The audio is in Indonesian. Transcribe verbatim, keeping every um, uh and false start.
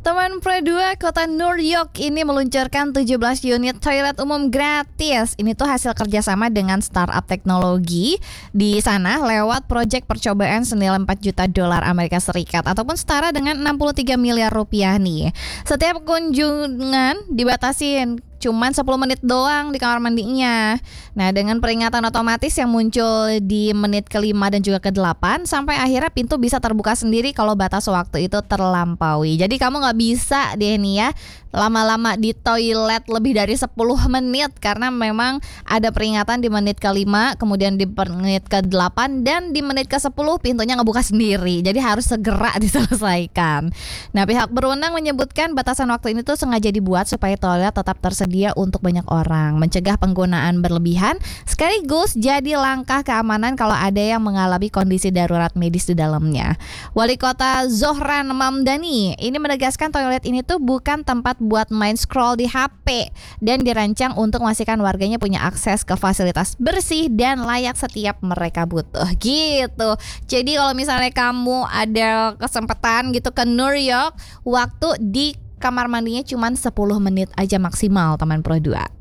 Teman Pro dua Kota New York ini meluncurkan tujuh belas unit toilet umum gratis. Ini tuh hasil kerjasama dengan startup teknologi di sana lewat proyek percobaan senilai empat juta dolar Amerika Serikat ataupun setara dengan enam puluh tiga miliar rupiah nih. Setiap kunjungan dibatasin cuman sepuluh menit doang di kamar mandinya. Nah, dengan peringatan otomatis yang muncul di menit kelima dan juga kedelapan, sampai akhirnya pintu bisa terbuka sendiri kalau batas waktu itu terlampaui. Jadi kamu gak bisa deh nih ya lama-lama di toilet lebih dari sepuluh menit, karena memang ada peringatan di menit kelima, kemudian di menit kedelapan, dan di menit ke sepuluh pintunya ngebuka sendiri. Jadi harus segera diselesaikan. Nah, pihak berwenang menyebutkan batasan waktu ini tuh sengaja dibuat supaya toilet tetap tersedia untuk banyak orang, mencegah penggunaan berlebihan, sekaligus jadi langkah keamanan kalau ada yang mengalami kondisi darurat medis di dalamnya. Wali Kota Zohran Mamdani ini menegaskan toilet ini tuh bukan tempat buat main scroll di H P dan dirancang untuk memastikan warganya punya akses ke fasilitas bersih dan layak setiap mereka butuh gitu. Jadi kalau misalnya kamu ada kesempatan gitu ke New York, waktu di kamar mandinya cuma sepuluh menit aja maksimal, teman Pro dua.